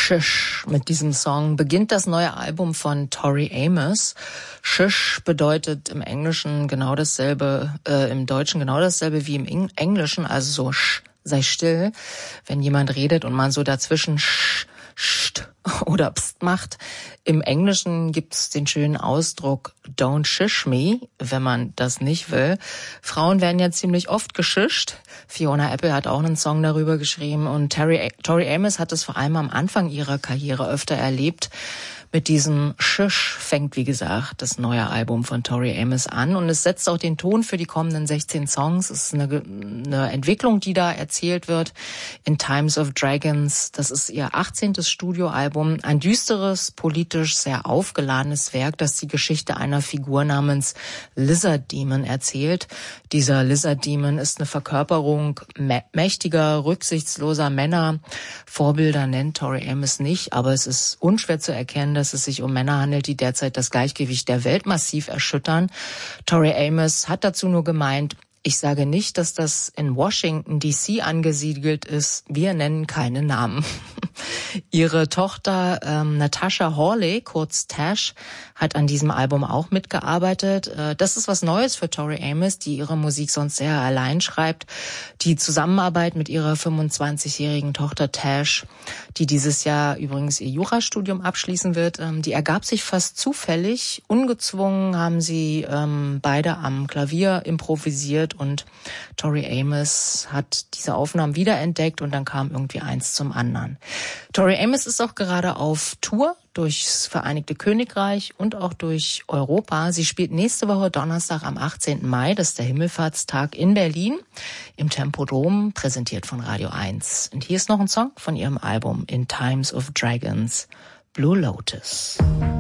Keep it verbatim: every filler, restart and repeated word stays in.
Shish. Mit diesem Song beginnt das neue Album von Tori Amos. Shish bedeutet im Englischen genau dasselbe, äh, im Deutschen genau dasselbe wie im Englischen, also so sch, sei still. Wenn jemand redet und man so dazwischen sch, st oder pst macht. Im Englischen gibt's den schönen Ausdruck don't shish me, wenn man das nicht will. Frauen werden ja ziemlich oft geschischt. Fiona Apple hat auch einen Song darüber geschrieben und Tori, Tori Amos hat es vor allem am Anfang ihrer Karriere öfter erlebt. Mit diesem Shish fängt, wie gesagt, das neue Album von Tori Amos an und es setzt auch den Ton für die kommenden sechzehn Songs. Es ist eine, eine Entwicklung, die da erzählt wird in Times of Dragons. Das ist ihr achtzehntes Studioalbum, ein düsteres, politisch sehr aufgeladenes Werk, das die Geschichte einer Figur namens Lizard Demon erzählt. Dieser Lizard Demon ist eine Verkörperung mächtiger, rücksichtsloser Männer. Vorbilder nennt Tori Amos nicht, aber es ist unschwer zu erkennen, dass es sich um Männer handelt, die derzeit das Gleichgewicht der Welt massiv erschüttern. Tori Amos hat dazu nur gemeint, ich sage nicht, dass das in Washington D C angesiedelt ist. Wir nennen keine Namen. Ihre Tochter ähm, Natasha Hawley, kurz Tash, hat an diesem Album auch mitgearbeitet. Äh, das ist was Neues für Tori Amos, die ihre Musik sonst sehr allein schreibt. Die Zusammenarbeit mit ihrer fünfundzwanzigjährigen Tochter Tash, die dieses Jahr übrigens ihr Jurastudium abschließen wird, ähm, die ergab sich fast zufällig. Ungezwungen haben sie ähm, beide am Klavier improvisiert und Tori Amos hat diese Aufnahmen wiederentdeckt und dann kam irgendwie eins zum anderen. Tori Amos ist auch gerade auf Tour durchs Vereinigte Königreich und auch durch Europa. Sie spielt nächste Woche Donnerstag am achtzehnten Mai, das ist der Himmelfahrtstag in Berlin, im Tempodrom, präsentiert von Radio eins. Und hier ist noch ein Song von ihrem Album In Times of Dragons, Blue Lotus.